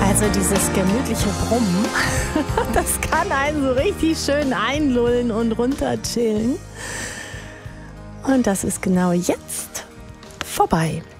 Also dieses gemütliche Brummen, das kann einen so richtig schön einlullen und runterchillen. Und das ist genau jetzt vorbei.